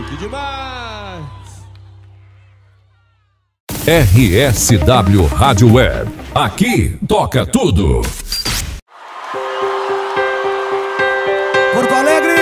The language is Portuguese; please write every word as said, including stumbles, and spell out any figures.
Que demais! R S W Rádio Web. Aqui toca tudo. Porto Alegre!